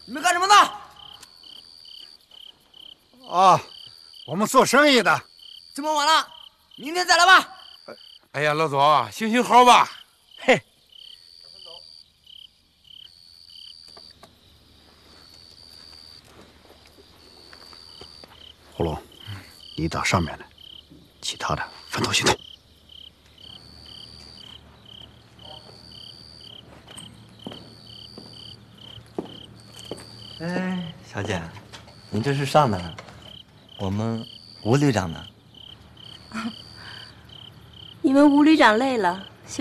你们干什么呢？ 啊，我们做生意的。 这么晚了，明天再来吧。 哎呀，老总，行行好吧。嘿， 胡龙，你到上面来，其他的分头行动。 哎，小姐，您这是上哪？我们吴旅长呢？ 你们吴旅长累了，